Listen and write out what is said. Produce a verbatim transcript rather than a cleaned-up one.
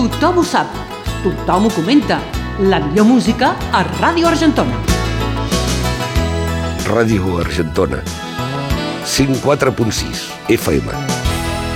Tothom ho sap, tothom ho comenta. La millor música a Ràdio Argentona. Ràdio Argentona, cent quatre punt sis F M.